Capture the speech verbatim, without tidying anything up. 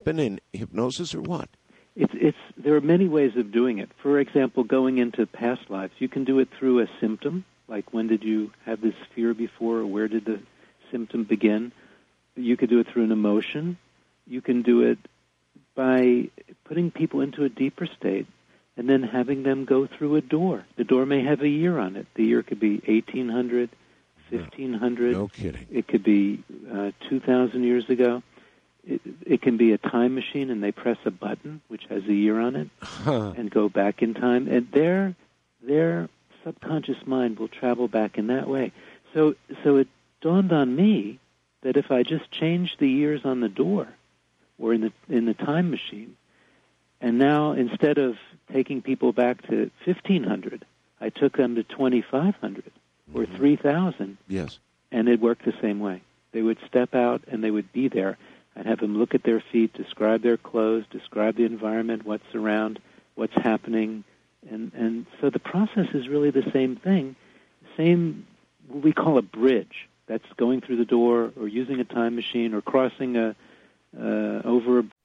happen in hypnosis or what? It's, it's, there are many ways of doing it. For example, going into past lives. You can do it through a symptom, like when did you have this fear before, or where did the symptom begin? You could do it through an emotion. You can do it by putting people into a deeper state and then having them go through a door. The door may have a year on it. The year could be eighteen hundred, fifteen hundred. No kidding. It could be uh, two thousand years ago. It, it can be a time machine, and they press a button, which has a year on it, Huh. and go back in time. And their their subconscious mind will travel back in that way. So, so it dawned on me that if I just changed the years on the door or in the in the time machine, and now instead of taking people back to fifteen hundred, I took them to twenty-five hundred or Mm-hmm. three thousand, Yes. and it worked the same way. They would step out, and they would be there. I'd have them look at their feet, describe their clothes, describe the environment, what's around, what's happening. And, and so the process is really the same thing, same what we call a bridge. That's going through the door or using a time machine or crossing a uh, over